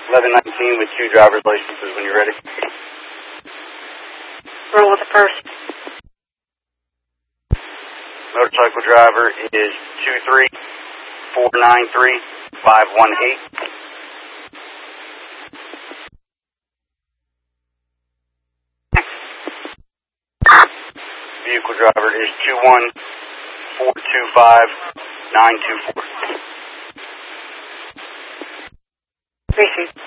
1119 with 2 driver's licenses when you're ready. Roll with the first. Motorcycle driver is 23493-518. Vehicle driver is 21425-924. Receive.